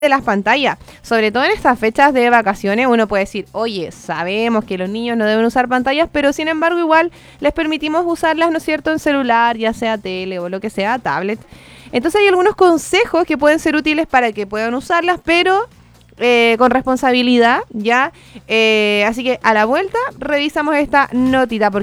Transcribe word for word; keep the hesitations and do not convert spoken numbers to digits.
de las pantallas, sobre todo en estas fechas de vacaciones. Uno puede decir, oye, sabemos que los niños no deben usar pantallas, pero sin embargo igual les permitimos usarlas, ¿no es cierto?, en celular, ya sea tele o lo que sea, tablet. Entonces hay algunos consejos que pueden ser útiles para que puedan usarlas, pero eh, con responsabilidad, ¿ya? Eh, así que a la vuelta revisamos esta notita.